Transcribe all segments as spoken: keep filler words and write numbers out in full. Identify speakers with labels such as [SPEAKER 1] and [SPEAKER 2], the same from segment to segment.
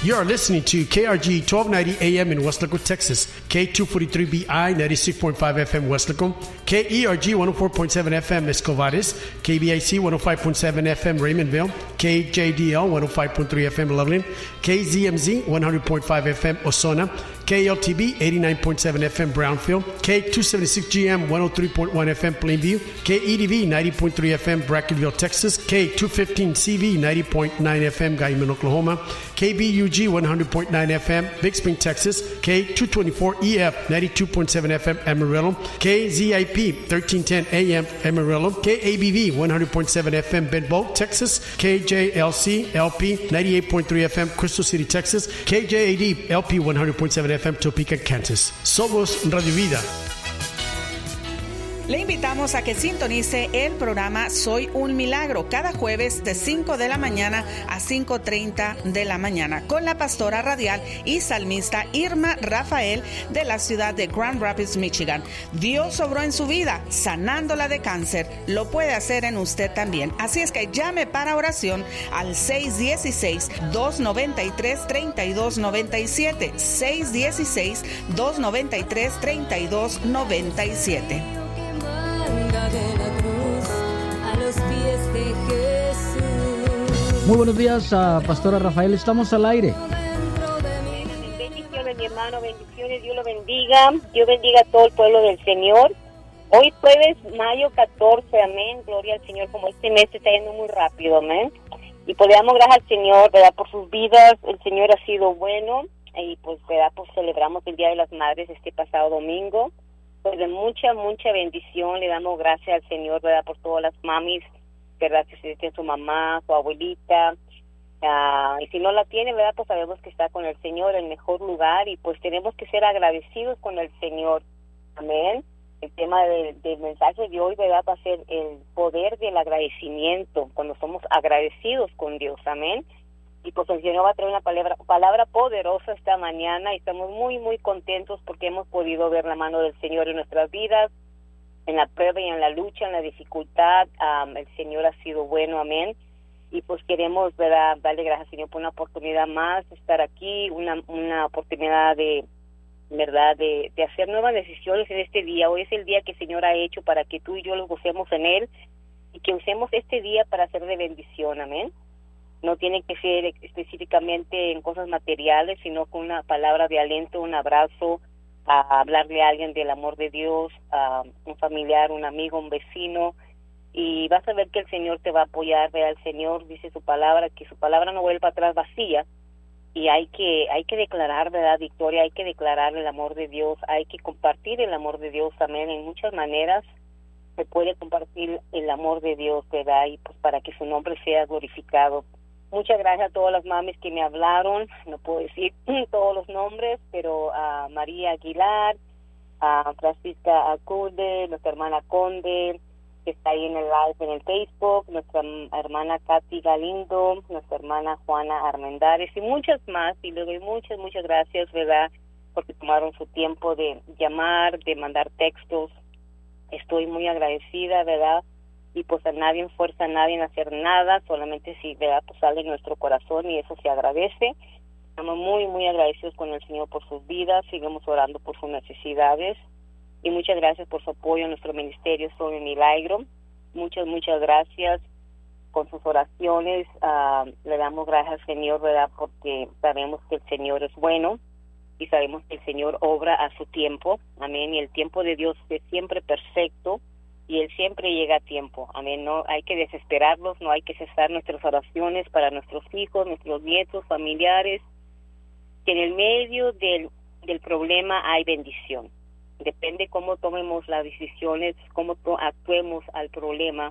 [SPEAKER 1] You are listening to K R G twelve ninety A M in Westlaco, Texas, K two forty-three B I ninety-six point five F M Westlaco, K E R G one oh four point seven F M Escovares, K B I C one oh five point seven F M Raymondville, K J D L one oh five point three F M Loveland, K Z M Z one hundred point five F M Ozona, K L T B eighty-nine point seven F M Brownfield, K two seventy-six G M one oh three point one F M Plainview, K E D V ninety point three F M Brackenville, Texas, K two fifteen C V ninety point nine F M Guyman, Oklahoma, K B U G one hundred point nine F M Big Spring, Texas, K two twenty-four E F ninety-two point seven F M Amarillo, K Z I P thirteen ten A M Amarillo, K A B V one hundred point seven F M Benbow, Texas, K J L C L P ninety-eight point three F M Crystal City, Texas, K J A D L P one hundred point seven F M Topeka, Kansas. Somos Radio Vida.
[SPEAKER 2] Le invitamos a que sintonice el programa Soy un Milagro cada jueves de cinco de la mañana a cinco treinta de la mañana con la pastora radial y salmista Irma Rafael de la ciudad de Grand Rapids, Michigan. Dios obró en su vida sanándola de cáncer. Lo puede hacer en usted también. Así es que llame para oración al seis uno seis, dos nueve tres, tres dos nueve siete, seis uno seis, dos nueve tres, tres dos nueve siete.
[SPEAKER 3] Muy buenos días, uh, Pastora Rafael, estamos al aire.
[SPEAKER 4] Bendiciones, mi hermano, bendiciones, Dios lo bendiga, Dios bendiga a todo el pueblo del Señor. Hoy jueves, mayo catorce, amén, gloria al Señor, como este mes está yendo muy rápido, amén. Y pues le damos gracias al Señor, ¿verdad?, por sus vidas. El Señor ha sido bueno, y pues, ¿verdad?, pues celebramos el Día de las Madres este pasado domingo. Pues de mucha, mucha bendición, le damos gracias al Señor, ¿verdad?, por todas las mamis, ¿verdad?, que se tiene su mamá, su abuelita, uh, y si no la tiene, ¿verdad?, pues sabemos que está con el Señor en el mejor lugar, y pues tenemos que ser agradecidos con el Señor, amén. El tema del, del mensaje de hoy, ¿verdad?, va a ser el poder del agradecimiento, cuando somos agradecidos con Dios, amén. Y pues el Señor va a traer una palabra, palabra poderosa esta mañana, y estamos muy, muy contentos porque hemos podido ver la mano del Señor en nuestras vidas, en la prueba y en la lucha, en la dificultad. Um, el Señor ha sido bueno, amén. Y pues queremos, ¿verdad?, darle gracias al Señor por una oportunidad más de estar aquí, una, una oportunidad de, ¿verdad?, de, de hacer nuevas decisiones en este día. Hoy es el día que el Señor ha hecho para que tú y yo lo gocemos en Él, y que usemos este día para ser de bendición, amén. No tiene que ser específicamente en cosas materiales, sino con una palabra de aliento, un abrazo, a hablarle a alguien del amor de Dios, a un familiar, un amigo, un vecino, y vas a ver que el Señor te va a apoyar. Vea, el Señor dice su palabra, que su palabra no vuelva atrás vacía, y hay que hay que declarar, ¿verdad?, victoria, hay que declarar el amor de Dios, hay que compartir el amor de Dios, amén. En muchas maneras se puede compartir el amor de Dios, ¿verdad?, y pues para que su nombre sea glorificado. Muchas gracias a todas las mamis que me hablaron, no puedo decir todos los nombres, pero a María Aguilar, a Francisca Acude, nuestra hermana Conde, que está ahí en el live en el Facebook, nuestra hermana Katy Galindo, nuestra hermana Juana Armendares y muchas más, y les doy muchas, muchas gracias, ¿verdad?, porque tomaron su tiempo de llamar, de mandar textos. Estoy muy agradecida, ¿verdad?, y pues a nadie fuerza a nadie en hacer nada, solamente si, ¿verdad?, pues sale en nuestro corazón, y eso se agradece. Estamos muy, muy agradecidos con el Señor por sus vidas, sigamos orando por sus necesidades, y muchas gracias por su apoyo a nuestro ministerio Soy un Milagro. Muchas, muchas gracias con sus oraciones. Uh, le damos gracias al Señor, ¿verdad?, porque sabemos que el Señor es bueno, y sabemos que el Señor obra a su tiempo, amén, y el tiempo de Dios es siempre perfecto, y Él siempre llega a tiempo, amén. No hay que desesperarlos, no hay que cesar nuestras oraciones para nuestros hijos, nuestros nietos, familiares, que en el medio del, del problema hay bendición. Depende cómo tomemos las decisiones, cómo to- actuemos al problema,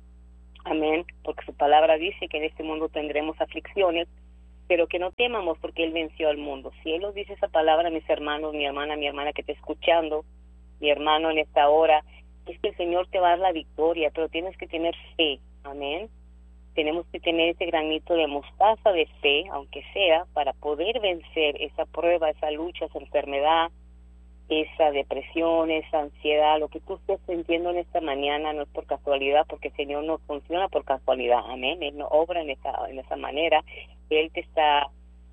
[SPEAKER 4] amén, porque su palabra dice que en este mundo tendremos aflicciones, pero que no temamos porque Él venció al mundo. Si Él nos dice esa palabra, mis hermanos, mi hermana, mi hermana que está escuchando, mi hermano en esta hora, es que el Señor te va a dar la victoria, pero tienes que tener fe, amén. Tenemos que tener ese granito de mostaza de fe, aunque sea, para poder vencer esa prueba, esa lucha, esa enfermedad, esa depresión, esa ansiedad. Lo que tú estés sintiendo en esta mañana no es por casualidad, porque el Señor no funciona por casualidad, amén. Él no obra en esa, en esa manera. Él te está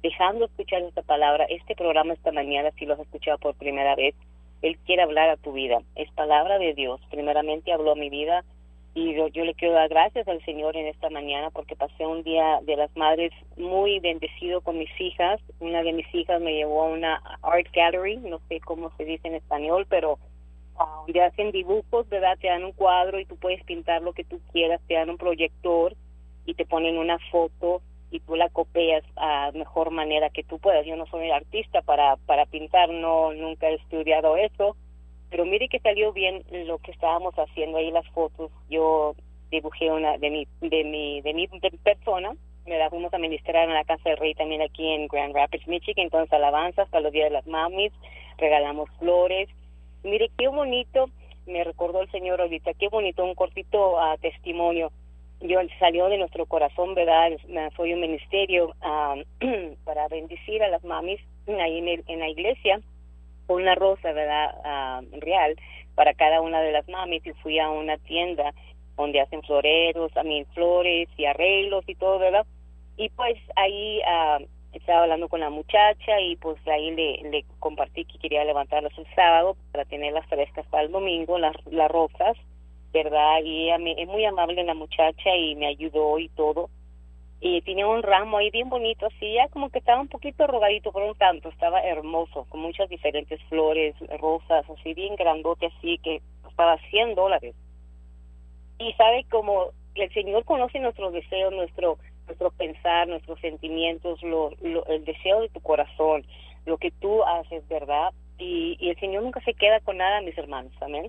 [SPEAKER 4] dejando escuchar esta palabra, este programa esta mañana, si lo has escuchado por primera vez, Él quiere hablar a tu vida. Es palabra de Dios. Primeramente habló a mi vida y yo, yo le quiero dar gracias al Señor en esta mañana porque pasé un día de las madres muy bendecido con mis hijas. Una de mis hijas me llevó a una art gallery, no sé cómo se dice en español, pero uh, donde hacen dibujos, ¿verdad? Te dan un cuadro y tú puedes pintar lo que tú quieras, te dan un proyector y te ponen una foto y tú la copias a mejor manera que tú puedas. Yo no soy artista para para pintar, no nunca he estudiado eso, pero mire que salió bien lo que estábamos haciendo ahí, las fotos. Yo dibujé una de mi de mi de mi de mi persona, me la fuimos a ministrar en la Casa del Rey también aquí en Grand Rapids, Michigan, entonces alabanzas para los días de las mamis, regalamos flores. Mire qué bonito, me recordó el Señor ahorita, qué bonito, un cortito uh, testimonio. Yo salió de nuestro corazón, ¿verdad? Soy un ministerio um, para bendecir a las mamis ahí en, el, en la iglesia, con una rosa, ¿verdad? Uh, real para cada una de las mamis, y fui a una tienda donde hacen floreros, también flores y arreglos y todo, ¿verdad? Y pues ahí uh, estaba hablando con la muchacha y pues ahí le, le compartí que quería levantarlas el sábado para tenerlas frescas para el domingo, las, las rosas, ¿verdad? Y ella me, es muy amable la muchacha y me ayudó y todo. Y tenía un ramo ahí bien bonito, así, ya como que estaba un poquito arrugadito, por un tanto, estaba hermoso, con muchas diferentes flores, rosas, así bien grandote, así que costaba cien dólares. Y sabe, como el Señor conoce nuestros deseos, nuestro nuestro pensar, nuestros sentimientos, lo, lo, el deseo de tu corazón, lo que tú haces, ¿verdad? Y, y el Señor nunca se queda con nada, mis hermanos, amén.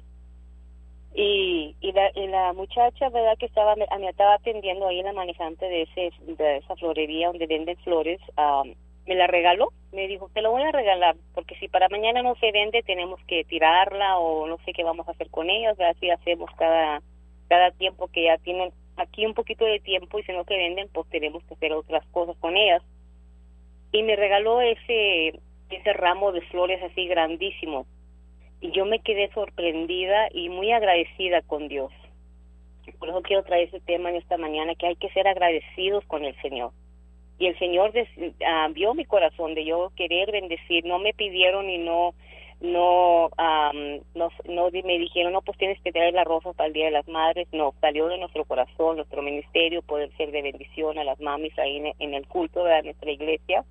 [SPEAKER 4] Y, y, la, y la muchacha, ¿verdad?, que estaba me, me estaba atendiendo ahí, la manejante de ese de esa florería donde venden flores, um, me la regaló, me dijo, te lo voy a regalar, porque si para mañana no se vende, tenemos que tirarla o no sé qué vamos a hacer con ellas, ¿verdad? Así hacemos cada, cada tiempo que ya tienen aquí un poquito de tiempo y si no se venden, pues tenemos que hacer otras cosas con ellas. Y me regaló ese, ese ramo de flores así grandísimo. Y yo me quedé sorprendida y muy agradecida con Dios. Por eso quiero traer ese tema en esta mañana, que hay que ser agradecidos con el Señor. Y el Señor des, uh, vio mi corazón de yo querer bendecir. No me pidieron y no no, um, no no me dijeron, no, pues tienes que traer las rosas para el Día de las Madres. No, salió de nuestro corazón, nuestro ministerio, poder ser de bendición a las mamis ahí en, en el culto de nuestra iglesia.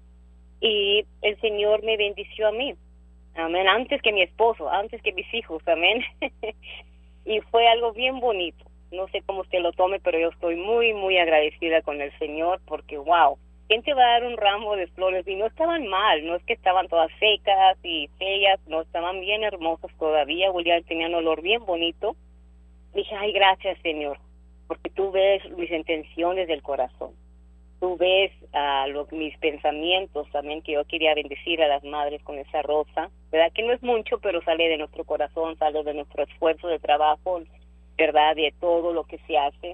[SPEAKER 4] Y el Señor me bendició a mí. Amén, antes que mi esposo, antes que mis hijos, amén. Y fue algo bien bonito. No sé cómo usted lo tome, pero yo estoy muy, muy agradecida con el Señor porque, wow, ¿quién te va a dar un ramo de flores? Y no estaban mal, no es que estaban todas secas y feas, no, estaban bien hermosas todavía, William tenía un olor bien bonito. Dije, ay, gracias, Señor, porque tú ves mis intenciones del corazón. Tú ves uh, lo, mis pensamientos también, que yo quería bendecir a las madres con esa rosa, ¿verdad? Que no es mucho, pero sale de nuestro corazón, sale de nuestro esfuerzo de trabajo, ¿verdad? De todo lo que se hace.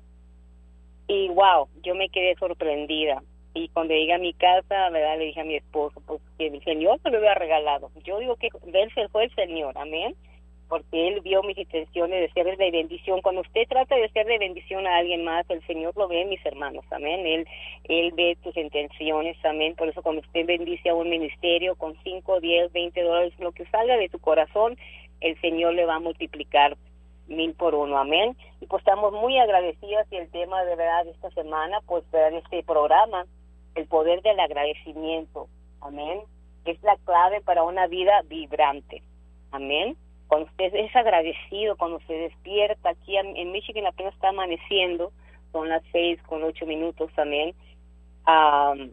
[SPEAKER 4] Y wow, yo me quedé sorprendida. Y cuando llegué a mi casa, ¿verdad? Le dije a mi esposo, pues que el Señor me lo había regalado. Yo digo que él fue el Señor, amén. Porque Él vio mis intenciones de ser de bendición. Cuando usted trata de ser de bendición a alguien más, el Señor lo ve, mis hermanos, amén. Él él ve tus intenciones, amén. Por eso cuando usted bendice a un ministerio con cinco, diez, veinte dólares, lo que salga de tu corazón, el Señor le va a multiplicar mil por uno, amén. Y pues estamos muy agradecidas, y el tema de verdad de esta semana, pues de este programa, el poder del agradecimiento, amén, es la clave para una vida vibrante, amén. Cuando usted es agradecido, cuando se despierta, aquí en Michigan apenas está amaneciendo, son las seis con ocho minutos también, um,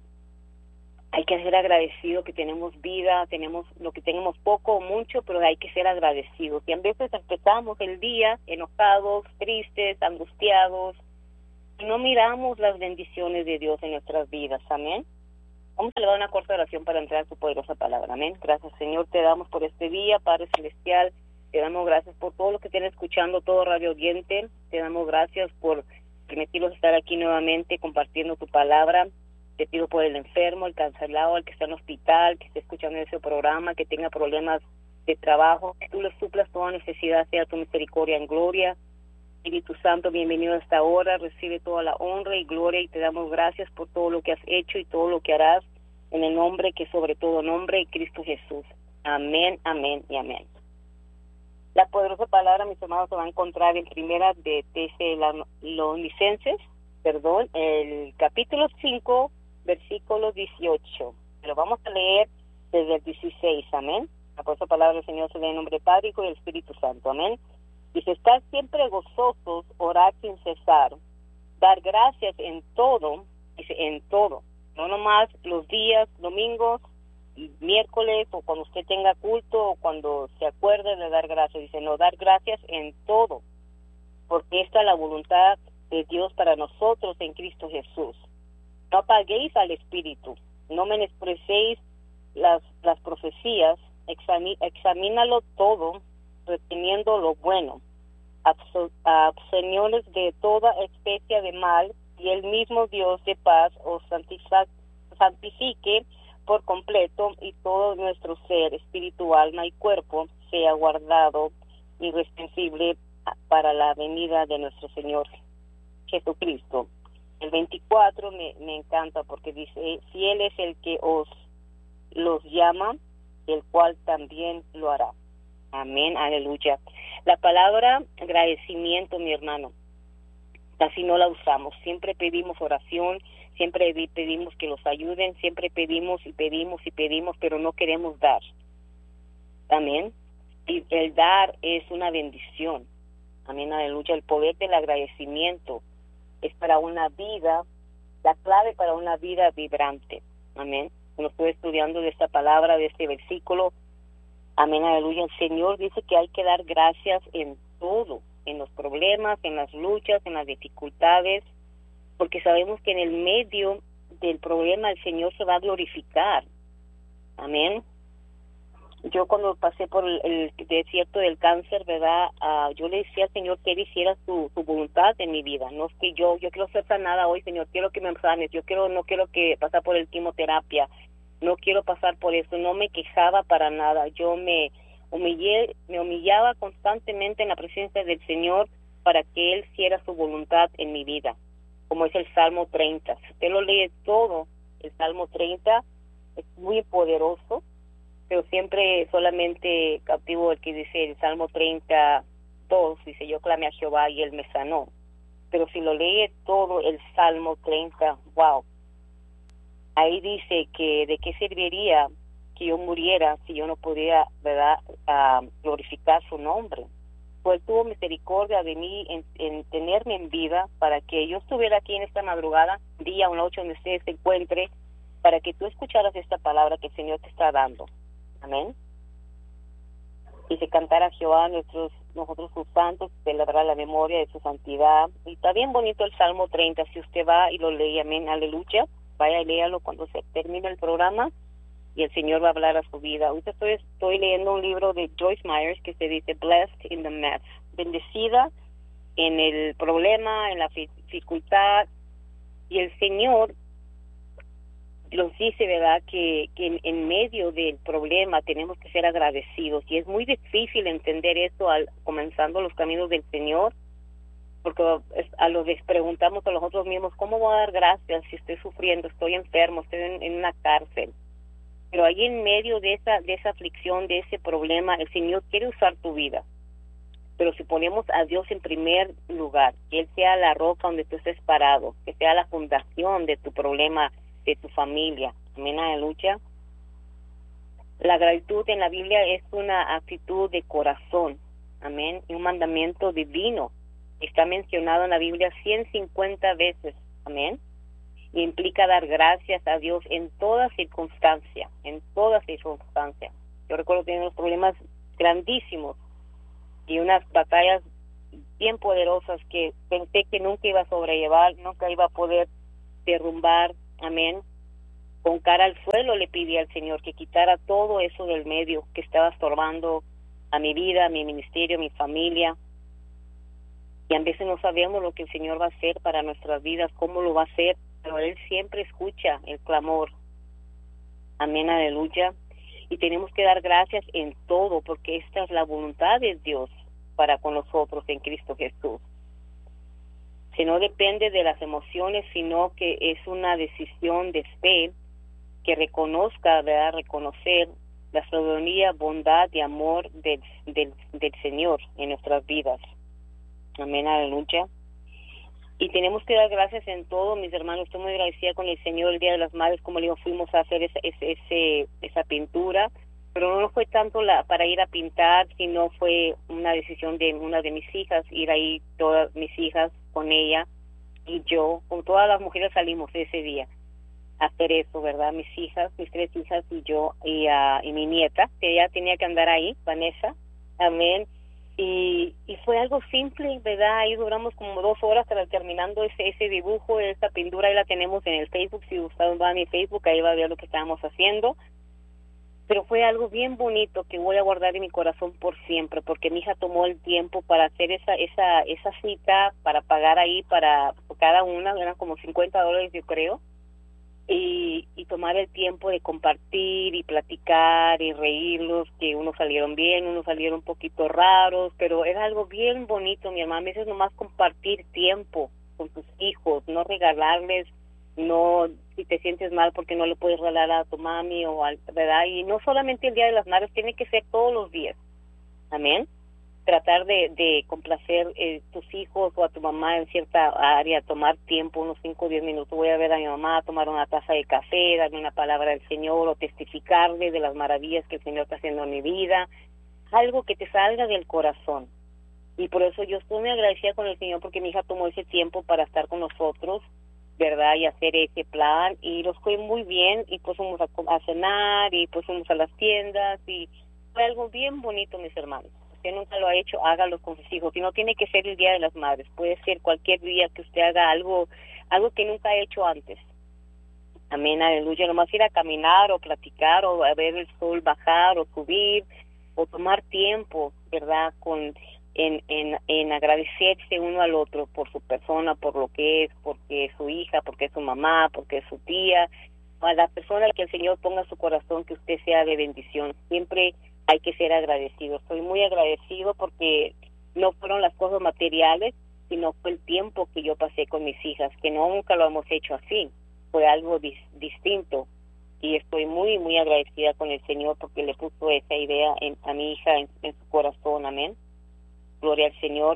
[SPEAKER 4] hay que ser agradecido que tenemos vida, tenemos lo que tenemos poco o mucho, pero hay que ser agradecidos. Y a veces empezamos el día enojados, tristes, angustiados, y no miramos las bendiciones de Dios en nuestras vidas, amén. Vamos a elevar una corta oración para entrar a tu poderosa palabra, amén. Gracias, Señor, te damos por este día, Padre Celestial, te damos gracias por todo lo que estén escuchando, todo radio oyente, te damos gracias por permitirnos estar aquí nuevamente compartiendo tu palabra. Te pido por el enfermo, el cancelado, el que está en el hospital, que esté escuchando ese programa, que tenga problemas de trabajo, que tú le suplas toda necesidad, sea tu misericordia en gloria. Espíritu Santo, bienvenido a esta hora, recibe toda la honra y gloria, y te damos gracias por todo lo que has hecho y todo lo que harás en el nombre que sobre todo nombre, Cristo Jesús. Amén, amén y amén. La poderosa palabra, mis hermanos, se va a encontrar en primera de Tesalonicenses, perdón, el capítulo cinco, versículo dieciocho. Pero vamos a leer desde el dieciséis, amén. La poderosa palabra del Señor se lee en nombre del Padre, Hijo y del Espíritu Santo, amén. Dice, estar siempre gozosos, orar sin cesar, dar gracias en todo, dice, en todo, no nomás los días, domingos, miércoles, o cuando usted tenga culto, o cuando se acuerde de dar gracias. Dice, no, dar gracias en todo, porque esta es la voluntad de Dios para nosotros en Cristo Jesús. No apaguéis al Espíritu, no menosprecéis las, las profecías, exami, examínalo todo, reteniendo lo bueno, absteneos de toda especie de mal, y el mismo Dios de paz os santifique por completo, y todo nuestro ser, espíritu, alma y cuerpo, sea guardado irreprensible para la venida de nuestro Señor Jesucristo. El veinticuatro me, me encanta porque dice, si Él es el que os los llama, el cual también lo hará. Amén, aleluya. La palabra agradecimiento, mi hermano, casi no la usamos. Siempre pedimos oración, siempre pedimos que los ayuden, siempre pedimos y pedimos y pedimos, pero no queremos dar. Amén. Y el dar es una bendición. Amén, aleluya. El poder del agradecimiento es para una vida, la clave para una vida vibrante. Amén. Cuando estoy estudiando de esta palabra, de este versículo, amén, aleluya, el Señor dice que hay que dar gracias en todo, en los problemas, en las luchas, en las dificultades, porque sabemos que en el medio del problema el Señor se va a glorificar. Amén. Yo cuando pasé por el, el desierto del cáncer, ¿verdad? Uh, yo le decía al Señor que Él hiciera su, su voluntad en mi vida. No es que yo, yo quiero ser sanada hoy, Señor, quiero que me sanes, yo quiero, no quiero que pasar por el quimioterapia, no quiero pasar por eso, no me quejaba para nada. Yo me humillé, me humillaba constantemente en la presencia del Señor para que Él hiciera su voluntad en mi vida, como es el Salmo treinta. Si usted lo lee todo, el Salmo treinta es muy poderoso, pero siempre solamente cautivo el que dice el Salmo treinta dos, dice, yo clamé a Jehová y Él me sanó. Pero si lo lee todo el Salmo treinta, wow, ahí dice que de qué serviría que yo muriera si yo no pudiera, ¿verdad?, uh, glorificar su nombre. Pues tuvo misericordia de mí en, en tenerme en vida para que yo estuviera aquí en esta madrugada, día o noche donde usted se encuentre, para que tú escucharas esta palabra que el Señor te está dando. Amén. Y se cantara a Jehová nuestros, nosotros sus santos, celebrar la memoria de su santidad. Y está bien bonito el Salmo treinta, si usted va y lo lee, amén, aleluya. Vaya y léalo cuando se termine el programa y el Señor va a hablar a su vida. Ahorita estoy, estoy leyendo un libro de Joyce Myers que se dice Blessed in the Mess, bendecida en el problema, en la dificultad, y el Señor nos dice, ¿verdad?, que, que en, en medio del problema tenemos que ser agradecidos, y es muy difícil entender esto al comenzando los caminos del Señor, porque a los que preguntamos a nosotros mismos, ¿cómo voy a dar gracias si estoy sufriendo, estoy enfermo, estoy en, en una cárcel? Pero ahí en medio de esa, de esa aflicción, de ese problema, el Señor quiere usar tu vida. Pero si ponemos a Dios en primer lugar, que Él sea la roca donde tú estés parado, que sea la fundación de tu problema, de tu familia. Amén, aleluya. La gratitud en la Biblia es una actitud de corazón. Amén. Y un mandamiento divino. Está mencionado en la Biblia ciento cincuenta veces. Amén. Y implica dar gracias a Dios en toda circunstancia, en toda circunstancia. Yo recuerdo tener unos problemas grandísimos y unas batallas bien poderosas que pensé que nunca iba a sobrellevar, nunca iba a poder derrumbar. Amén. Con cara al suelo le pedí al Señor que quitara todo eso del medio que estaba estorbando a mi vida, a mi ministerio, a mi familia. Y a veces no sabemos lo que el Señor va a hacer para nuestras vidas, cómo lo va a hacer, pero Él siempre escucha el clamor. Amén, aleluya. Y tenemos que dar gracias en todo, porque esta es la voluntad de Dios para con nosotros en Cristo Jesús. Si no depende de las emociones, sino que es una decisión de fe, que reconozca, ¿verdad? Reconocer la soberanía, bondad y amor del, del, del Señor en nuestras vidas. Amén, aleluya. Y tenemos que dar gracias en todo, mis hermanos. Estoy muy agradecida con el Señor el Día de las Madres, como le digo, fuimos a hacer esa, ese, ese, esa pintura, pero no fue tanto la para ir a pintar, sino fue una decisión de una de mis hijas, ir ahí todas mis hijas con ella y yo, con todas las mujeres salimos ese día a hacer eso, ¿verdad? Mis hijas, mis tres hijas y yo y, uh, y mi nieta, que ella tenía que andar ahí, Vanessa, amén. Y, y fue algo simple, ¿verdad? Ahí duramos como dos horas terminando ese ese dibujo, esa pintura, ahí la tenemos en el Facebook. Si usted va a mi Facebook, ahí va a ver lo que estábamos haciendo. Pero fue algo bien bonito que voy a guardar en mi corazón por siempre, porque mi hija tomó el tiempo para hacer esa esa esa cita, para pagar ahí para cada una, eran como cincuenta dólares yo creo, y, y tomar el tiempo de compartir y platicar y reírlos, que unos salieron bien, unos salieron un poquito raros, pero era algo bien bonito, mi hermana. A veces nomás compartir tiempo con tus hijos, no regalarles, no, si te sientes mal porque no le puedes regalar a tu mami o al, ¿verdad? Y no solamente el Día de las Madres, tiene que ser todos los días, amén. Tratar de, de complacer eh, tus hijos o a tu mamá en cierta área, tomar tiempo, unos cinco o diez minutos. Voy a ver a mi mamá, tomar una taza de café, darle una palabra del Señor o testificarle de las maravillas que el Señor está haciendo en mi vida, algo que te salga del corazón. Y por eso yo estoy muy agradecida con el Señor, porque mi hija tomó ese tiempo para estar con nosotros, ¿verdad? Y hacer ese plan, y los fue muy bien, y pues fuimos a, a cenar, y pues fuimos a las tiendas, y fue algo bien bonito, mis hermanos. Si usted nunca lo ha hecho, hágalo con sus hijos, y no tiene que ser el Día de las Madres, puede ser cualquier día que usted haga algo, algo que nunca ha hecho antes. Amén, aleluya. Nomás ir a caminar, o platicar, o a ver el sol bajar, o subir, o tomar tiempo, ¿verdad?, con En, en, en agradecerse uno al otro por su persona, por lo que es, porque es su hija, porque es su mamá, porque es su tía, a la persona a la que el Señor ponga su corazón, que usted sea de bendición. Siempre hay que ser agradecido. Estoy muy agradecido porque no fueron las cosas materiales, sino fue el tiempo que yo pasé con mis hijas, que no nunca lo hemos hecho así, fue algo dis, distinto. Y estoy muy, muy agradecida con el Señor porque le puso esa idea en, a mi hija en, en su corazón, amén. Gloria al Señor.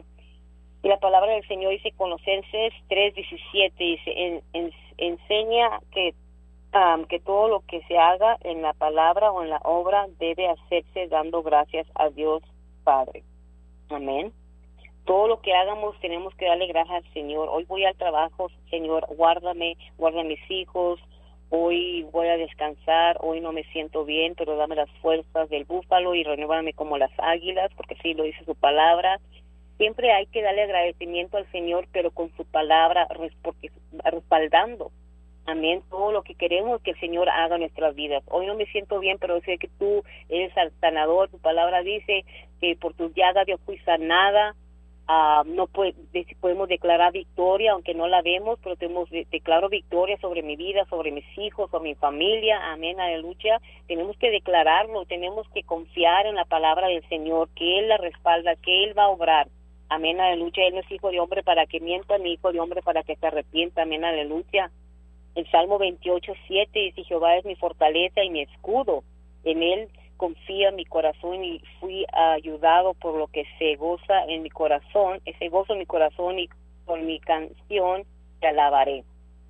[SPEAKER 4] Y la palabra del Señor dice, Colosenses tres diecisiete, dice, en, en, enseña que, um, que todo lo que se haga en la palabra o en la obra debe hacerse dando gracias a Dios Padre. Amén. Todo lo que hagamos tenemos que darle gracias al Señor. Hoy voy al trabajo, Señor, guárdame, guarda a mis hijos. Hoy voy a descansar, hoy no me siento bien, pero dame las fuerzas del búfalo y renuévame como las águilas, porque sí lo dice su palabra. Siempre hay que darle agradecimiento al Señor, pero con su palabra, porque respaldando, amén, todo lo que queremos que el Señor haga en nuestras vidas. Hoy no me siento bien, pero sé que tú eres el sanador. Tu palabra dice que por tus llagas yo fui sanada. Uh, no puede, podemos declarar victoria, aunque no la vemos, pero tenemos, declaro victoria sobre mi vida, sobre mis hijos, sobre mi familia, amén, aleluya. Tenemos que declararlo, tenemos que confiar en la palabra del Señor, que Él la respalda, que Él va a obrar, amén, aleluya. Él no es hijo de hombre para que mienta, ni hijo de hombre para que se arrepienta, amén, aleluya. El Salmo veintiocho siete dice, Jehová es mi fortaleza y mi escudo, en Él confía mi corazón y fui ayudado, por lo que se goza en mi corazón, ese gozo en mi corazón, y con mi canción te alabaré.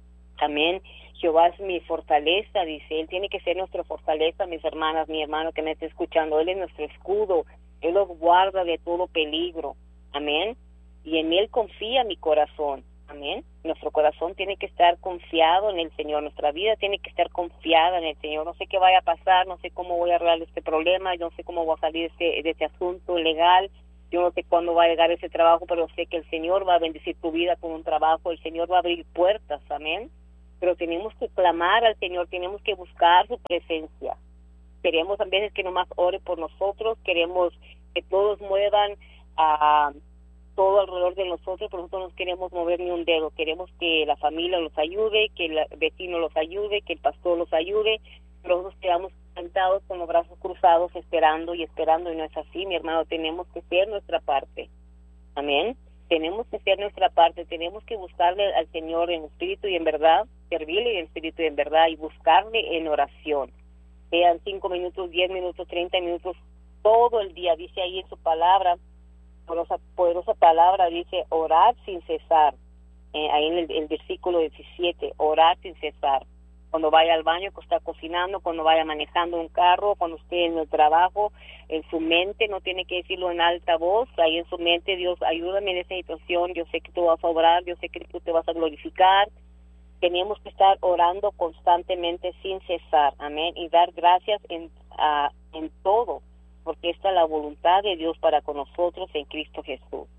[SPEAKER 4] Amén. Jehová es mi fortaleza, dice, Él tiene que ser nuestra fortaleza, mis hermanas, mi hermano que me esté escuchando. Él es nuestro escudo, Él los guarda de todo peligro. Amén. Y en Él confía mi corazón. Amén. Nuestro corazón tiene que estar confiado en el Señor. Nuestra vida tiene que estar confiada en el Señor. No sé qué vaya a pasar, no sé cómo voy a arreglar este problema, yo no sé cómo voy a salir de este, de este asunto legal, yo no sé cuándo va a llegar ese trabajo, pero sé que el Señor va a bendecir tu vida con un trabajo, el Señor va a abrir puertas, amén. Pero tenemos que clamar al Señor, tenemos que buscar su presencia. Queremos a veces que nomás ore por nosotros, queremos que todos muevan a... todo alrededor de nosotros, pero nosotros no queremos mover ni un dedo. Queremos que la familia los ayude, que el vecino los ayude, que el pastor los ayude, pero nosotros quedamos sentados con los brazos cruzados esperando y esperando, y no es así, mi hermano. Tenemos que hacer nuestra parte, amén. Tenemos que hacer nuestra parte, tenemos que buscarle al Señor en espíritu y en verdad, servirle en espíritu y en verdad y buscarle en oración. Sean cinco minutos, diez minutos, treinta minutos, todo el día. Dice ahí en su palabra, poderosa, poderosa palabra, dice orar sin cesar. Eh, ahí en el, el versículo diecisiete, orar sin cesar. Cuando vaya al baño, cuando está cocinando, cuando vaya manejando un carro, cuando esté en el trabajo, en su mente, no tiene que decirlo en alta voz, ahí en su mente, Dios, ayúdame en esa situación, yo sé que tú vas a obrar, yo sé que tú te vas a glorificar. Tenemos que estar orando constantemente sin cesar, amén, y dar gracias en, uh, en todo, porque esta es la voluntad de Dios para con nosotros en Cristo Jesús.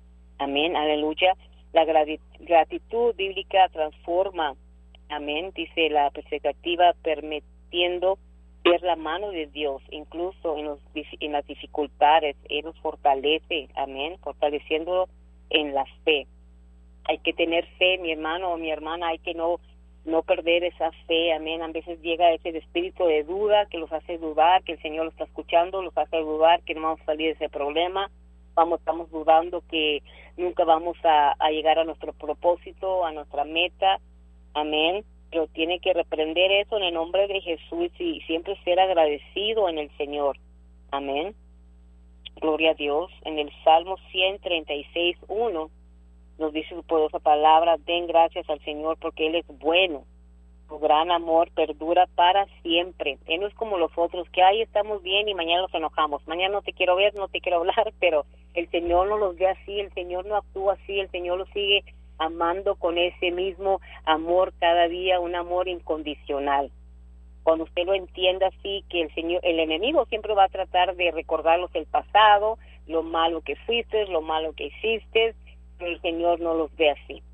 [SPEAKER 4] Amén, aleluya. La gratitud bíblica transforma. Amén, dice la perspectiva, permitiendo ver la mano de Dios, incluso en, los, en las dificultades. Él nos fortalece, amén, fortaleciéndolo en la fe. Hay que tener fe, mi hermano o mi hermana, hay que no no perder esa fe, amén. A veces llega ese espíritu de duda que los hace dudar, que el Señor lo está escuchando, los hace dudar que no vamos a salir de ese problema. Vamos, estamos dudando que nunca vamos a, a llegar a nuestro propósito, a nuestra meta. Amén, pero tiene que reprender eso en el nombre de Jesús y siempre ser agradecido en el Señor. Amén, gloria a Dios. En el Salmo ciento treinta y seis, uno nos dice su poderosa palabra, den gracias al Señor porque Él es bueno, su gran amor perdura para siempre. Él no es como los otros, que ahí estamos bien y mañana nos enojamos, mañana no te quiero ver, no te quiero hablar, pero el Señor no los ve así, el Señor no actúa así, el Señor los sigue amando con ese mismo amor cada día, un amor incondicional. Cuando usted lo entienda así, que el Señor, el enemigo siempre va a tratar de recordarlos el pasado, lo malo que fuiste, lo malo que hiciste, pero el Señor no los ve así.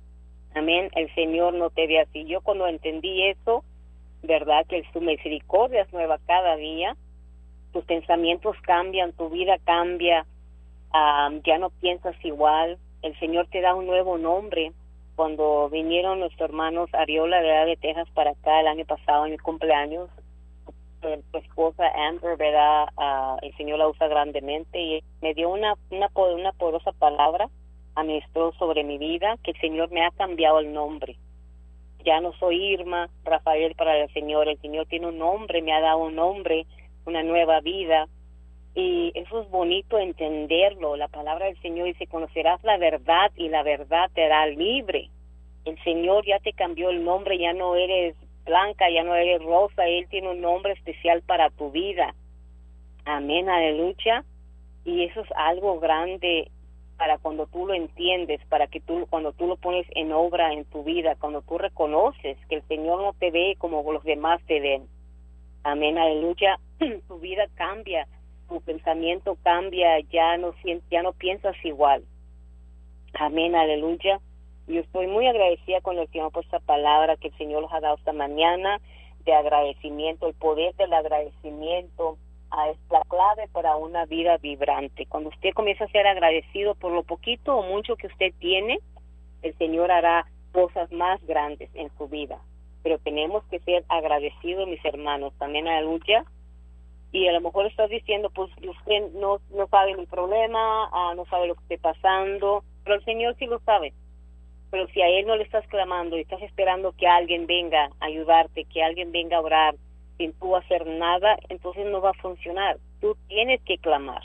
[SPEAKER 4] Amén, el Señor no te ve así. Yo cuando entendí eso, verdad, que su misericordia es nueva cada día, tus pensamientos cambian, tu vida cambia, um, ya no piensas igual. El Señor te da un nuevo nombre. Cuando vinieron nuestros hermanos Ariola de Texas para acá el año pasado en mi cumpleaños, su esposa Amber, ¿verdad? Uh, el Señor la usa grandemente y me dio una, una, una poderosa palabra, administró sobre mi vida, que el Señor me ha cambiado el nombre. Ya no soy Irma Rafael para el Señor, el Señor tiene un nombre, me ha dado un nombre, una nueva vida. Y eso es bonito entenderlo. La palabra del Señor dice, conocerás la verdad y la verdad te hará libre. El Señor ya te cambió el nombre, ya no eres blanca, ya no eres rosa, Él tiene un nombre especial para tu vida. Amén, aleluya. Y eso es algo grande para cuando tú lo entiendes, para que tú, cuando tú lo pones en obra en tu vida, cuando tú reconoces que el Señor no te ve como los demás te ven. Amén, aleluya. Tu vida cambia. Tu pensamiento cambia, ya no ya no piensas igual. Amén, aleluya. Yo estoy muy agradecida con el Señor por esta palabra que el Señor nos ha dado esta mañana de agradecimiento. El poder del agradecimiento ah, es la clave para una vida vibrante. Cuando usted comienza a ser agradecido por lo poquito o mucho que usted tiene, el Señor hará cosas más grandes en su vida. Pero tenemos que ser agradecidos, mis hermanos. Amén, aleluya. Y a lo mejor estás diciendo, pues usted no no sabe mi problema, ah, no sabe lo que esté pasando, pero el Señor sí lo sabe. Pero si a Él no le estás clamando y estás esperando que alguien venga a ayudarte, que alguien venga a orar sin tú hacer nada, entonces no va a funcionar. Tú tienes que clamar,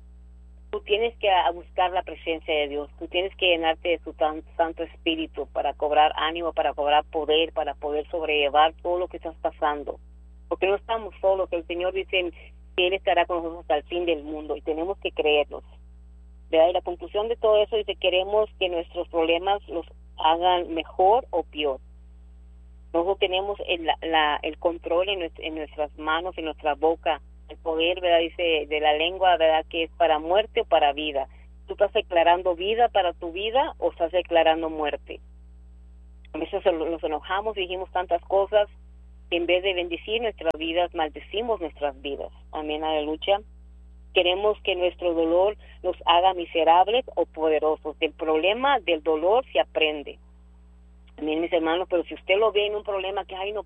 [SPEAKER 4] tú tienes que buscar la presencia de Dios, tú tienes que llenarte de su tan, Santo Espíritu para cobrar ánimo, para cobrar poder, para poder sobrellevar todo lo que estás pasando. Porque no estamos solos, el Señor dice que Él estará con nosotros hasta el fin del mundo y tenemos que creernos. ¿Verdad? Y la conclusión de todo eso dice, queremos que nuestros problemas los hagan mejor o peor. Nosotros tenemos el, la, el control en, nuestra, en nuestras manos, en nuestra boca, el poder, ¿verdad? Dice de la lengua, ¿verdad? Que es para muerte o para vida. ¿Tú estás declarando vida para tu vida o estás declarando muerte? A veces nos enojamos y dijimos tantas cosas, en vez de bendecir nuestras vidas, maldecimos nuestras vidas. Amén, aleluya. Queremos que nuestro dolor nos haga miserables o poderosos. Del problema del dolor se aprende. Amén, mis hermanos, pero si usted lo ve en un problema que, ay, no